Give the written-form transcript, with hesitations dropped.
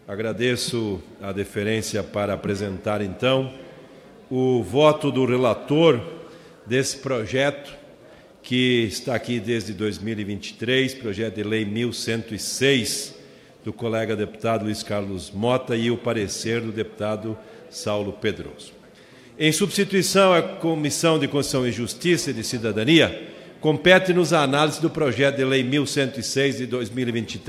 Agradeço a deferência para apresentar, então, o voto do relator desse projeto, que está aqui desde 2023, projeto de lei 1106, do colega deputado Luiz Carlos Mota, e o parecer do deputado Saulo Pedroso. Em substituição à Comissão de Constituição e Justiça e de Cidadania, compete-nos a análise do projeto de lei 1106 de 2023,